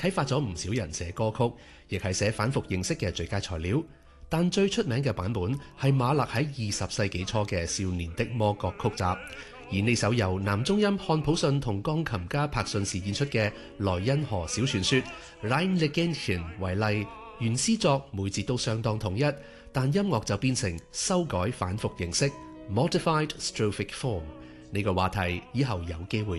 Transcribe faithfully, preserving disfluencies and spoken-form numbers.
啟發咗唔少人寫歌曲，亦係寫反復認識嘅最佳材料。但最出名嘅版本係馬勒喺二十世紀初嘅《少年的魔角》曲集。以呢首由男中音漢普遜同鋼琴家柏遜士演出嘅《萊茵河小傳說》Rheinlegenden 為例，原詩作每節都相當統一，但音樂就變成修改反復形式 Modified Strophic Form。呢個話題以後有機會